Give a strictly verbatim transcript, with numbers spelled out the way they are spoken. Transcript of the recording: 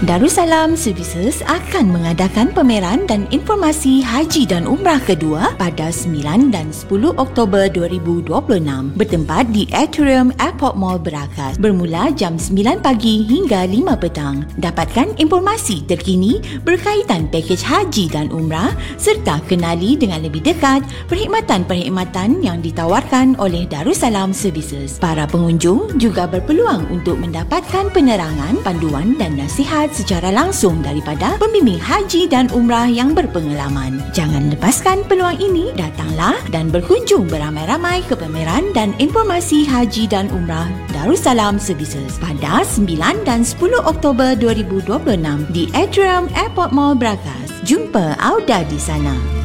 Darussalam Services akan mengadakan pameran dan informasi haji dan umrah kedua pada sembilan dan sepuluh Oktober dua ribu dua puluh enam bertempat di Atrium Airport Mall Berakas bermula jam sembilan pagi hingga lima petang. Dapatkan informasi terkini berkaitan pakej haji dan umrah serta kenali dengan lebih dekat perkhidmatan-perkhidmatan yang ditawarkan oleh Darussalam Services. Para pengunjung juga berpeluang untuk mendapatkan penerangan, panduan dan nasihat secara langsung daripada pembimbing haji dan umrah yang berpengalaman. Jangan lepaskan peluang ini, datanglah dan berkunjung beramai-ramai ke pameran dan informasi haji dan umrah Darussalam Services pada sembilan dan sepuluh Oktober dua ribu dua puluh enam di Atrium Airport Mall Berakas. Jumpa Auda di sana.